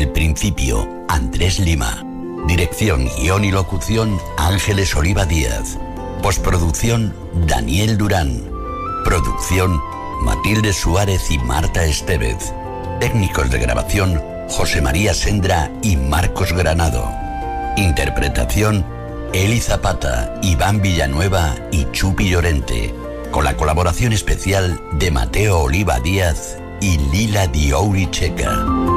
el principio, Andrés Lima. Dirección, guión y locución, Ángeles Oliva Díaz. Postproducción, Daniel Durán. Producción, Matilde Suárez y Marta Estevez. Técnicos de grabación, José María Sendra y Marcos Granado. Interpretación, Eli Zapata, Iván Villanueva y Chupi Llorente, con la colaboración especial de Mateo Oliva Díaz y Lila Diouri Checa.